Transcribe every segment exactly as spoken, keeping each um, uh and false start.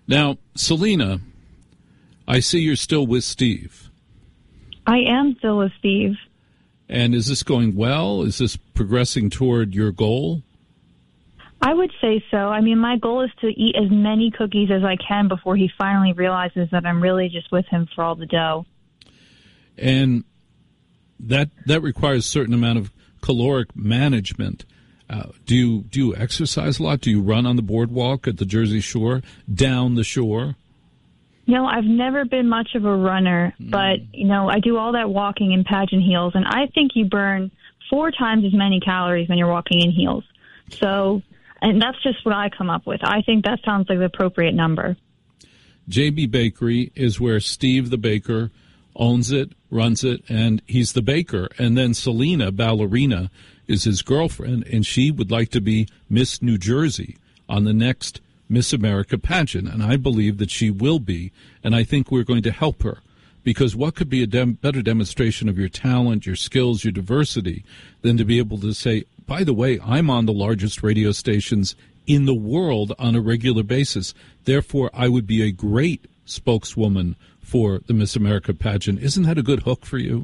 Now, Selena, I see you're still with Steve. I am still with Steve. And is this going well? Is this progressing toward your goal? I would say so. I mean, my goal is to eat as many cookies as I can before he finally realizes that I'm really just with him for all the dough. And that that requires a certain amount of caloric management. Uh, do you do you exercise a lot? Do you run on the boardwalk at the Jersey Shore, down the shore? No, I've never been much of a runner, mm. but, you know, I do all that walking in pageant heels, and I think you burn four times as many calories when you're walking in heels. So, and that's just what I come up with. I think that sounds like the appropriate number. J B Bakery is where Steve the baker owns it, runs it, and he's the baker. And then Selena, ballerina, is his girlfriend, and she would like to be Miss New Jersey on the next Miss America pageant, and I believe that she will be, and I think we're going to help her, because what could be a dem- better demonstration of your talent, your skills, your diversity, than to be able to say, by the way, I'm on the largest radio stations in the world on a regular basis. Therefore, I would be a great spokeswoman for the Miss America pageant. Isn't that a good hook for you?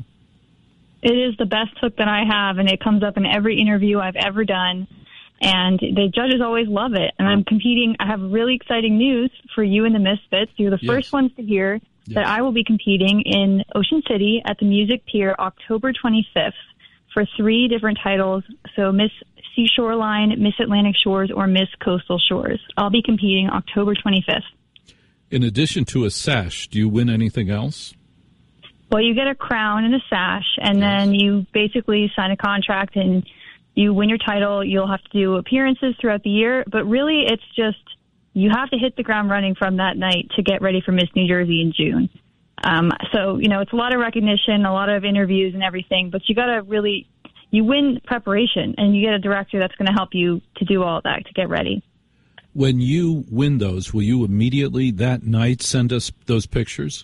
It is the best hook that I have, and it comes up in every interview I've ever done. And the judges always love it. And I'm competing. I have really exciting news for you and the Misfits. You're the yes. first ones to hear yes. that I will be competing in Ocean City at the Music Pier October twenty-fifth for three different titles. So Miss Seashore Line, Miss Atlantic Shores, or Miss Coastal Shores. I'll be competing October twenty-fifth. In addition to a sash, do you win anything else? Well, you get a crown and a sash, and yes. then you basically sign a contract and you win your title. You'll have to do appearances throughout the year, but really it's just you have to hit the ground running from that night to get ready for Miss New Jersey in June. Um, so, you know, it's a lot of recognition, a lot of interviews and everything, but you got to really, you win preparation, and you get a director that's going to help you to do all of that, to get ready. When you win those, will you immediately that night send us those pictures?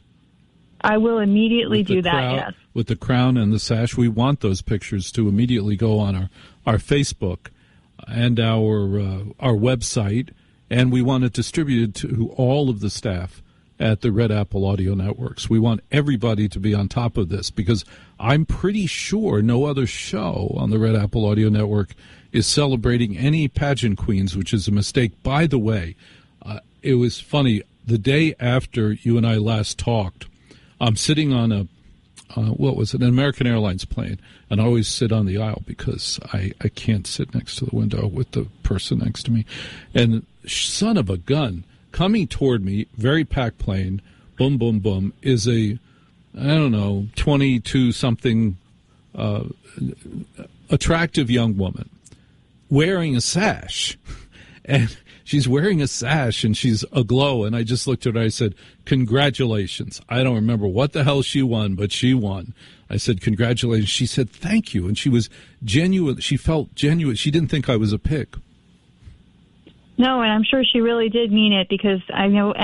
I will immediately do that, crown, yes. With the crown and the sash, we want those pictures to immediately go on our, our Facebook and our uh, our website, and we want it distributed to all of the staff at the Red Apple Audio Networks. We want everybody to be on top of this, because I'm pretty sure no other show on the Red Apple Audio Network is celebrating any pageant queens, which is a mistake. By the way, uh, it was funny. The day after you and I last talked, I'm sitting on a, uh, what was it, an American Airlines plane, and I always sit on the aisle because I, I can't sit next to the window with the person next to me. And son of a gun, coming toward me, very packed plane, boom, boom, boom, is a, I don't know, twenty-two-something uh, attractive young woman wearing a sash. And she's wearing a sash, and she's aglow, and I just looked at her. I said, congratulations. I don't remember what the hell she won, but she won. I said, congratulations. She said, thank you, and she was genuine. She felt genuine. She didn't think I was a pig. No, and I'm sure she really did mean it, because I know